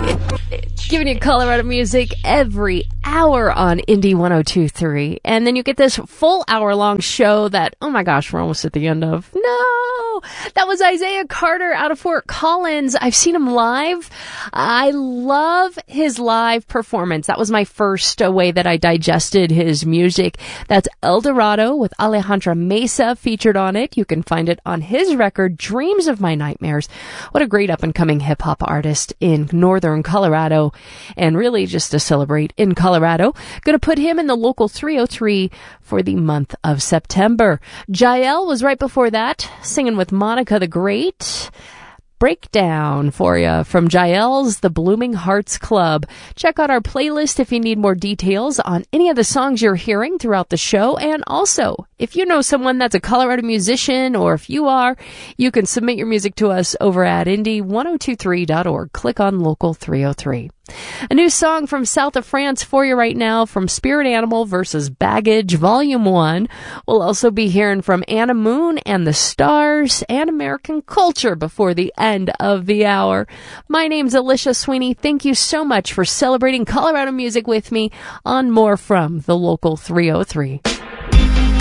Giving you Colorado music every hour on Indie 102.3. And then you get this full hour-long show that, oh my gosh, we're almost at the end of. No! That was Isaiah Carter out of Fort Collins. I've seen him live. I love his live performance. That was my first way that I digested his music. That's El Dorado with Alejandra Mesa featured on it. You can find it on his record, Dreams of My Nightmares. What a great up-and-coming hip-hop artist in northern Colorado, and really just to celebrate in Colorado. Going to put him in the local 303 for the month of September. Jael was right before that, singing with Monica the Great. Breakdown for you from Jael's The Blooming Hearts Club. Check out our playlist if you need more details on any of the songs you're hearing throughout the show. And also, if you know someone that's a Colorado musician, or if you are, you can submit your music to us over at indie1023.org. Click on Local 303. A new song from south of France for you right now from Spirit Animal versus Baggage Volume 1. We'll also be hearing from Anna Moon and the Stars and American Culture before the end of the hour. My name's Alicia Sweeney. Thank you so much for celebrating Colorado music with me on More from the Local 303.